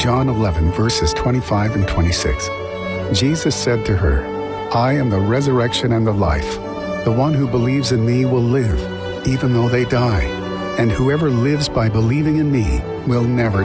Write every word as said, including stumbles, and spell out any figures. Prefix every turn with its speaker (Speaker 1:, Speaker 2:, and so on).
Speaker 1: John eleven, verses twenty-five and twenty-six. Jesus said to her, "I am the resurrection and the life. The one who believes in me will live, even though they die. And whoever lives by believing in me will never